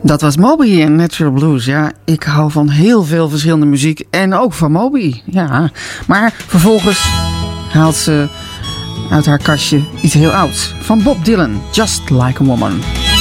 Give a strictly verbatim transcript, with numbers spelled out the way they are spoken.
Dat was Moby en Natural Blues. Ja, ik hou van heel veel verschillende muziek en ook van Moby. Ja, maar vervolgens haalt ze uit haar kastje iets heel ouds van Bob Dylan. Just Like a Woman.